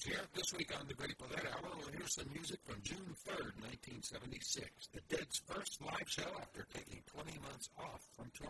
Jones here. This week on the Grateful Dead Hour, we'll hear some music from June 3rd, 1976, the Dead's first live show after taking 20 months off from touring.